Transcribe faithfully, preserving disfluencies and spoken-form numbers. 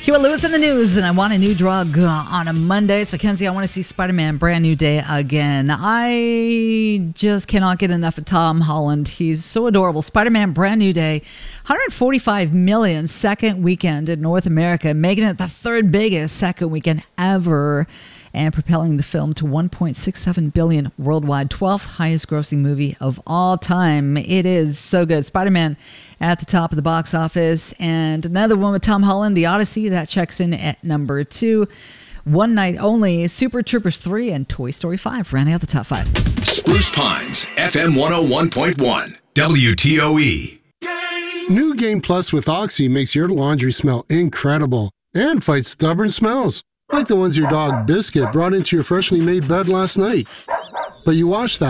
Huey Lewis in the news, and I want a new drug uh, on a Monday. So, Mackenzie, I want to see Spider-Man Brand New Day again. I just cannot get enough of Tom Holland. He's so adorable. Spider-Man Brand New Day, one hundred forty-five million second weekend in North America, making it the third biggest second weekend ever, and propelling the film to one point six seven billion dollars worldwide, twelfth highest grossing movie of all time. It is so good. Spider-Man at the top of the box office. And another one with Tom Holland, The Odyssey, that checks in at number two. One Night Only, Super Troopers three, and Toy Story five rounding out the top five. Spruce Pines, F M one oh one point one, W T O E. New Game Plus with Oxy makes your laundry smell incredible and fights stubborn smells, like the ones your dog Biscuit brought into your freshly made bed last night. But you wash that